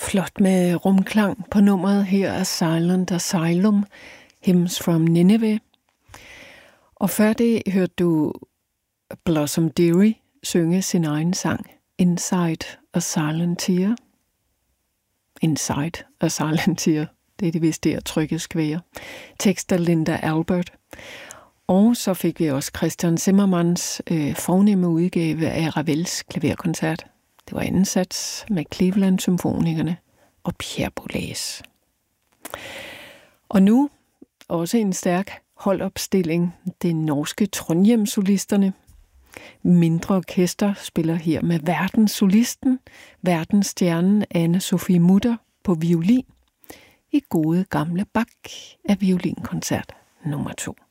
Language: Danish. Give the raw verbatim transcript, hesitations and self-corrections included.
Flot med rumklang på nummeret. Her er Silent Asylum, Hymns from Nineveh. Og før det hørte du Blossom Dearie synge sin egen sang, Inside a Silent Tear. Inside a Silent Tear. Det er det vist der trykket skvære. Tekst af Linda Albert. Og så fik vi også Christian Zimmermanns øh, fornemme udgave af Ravels klaverkoncert. Det var anden sats med Cleveland Symfonikerne og Pierre Boulez. Og nu også en stærk holdopstilling. Det norske Trondheim-solisterne. Mindre orkester spiller her med verdenssolisten, verdensstjernen Anne-Sophie Mutter på violin i gode gamle Bach af violinkoncert nummer to.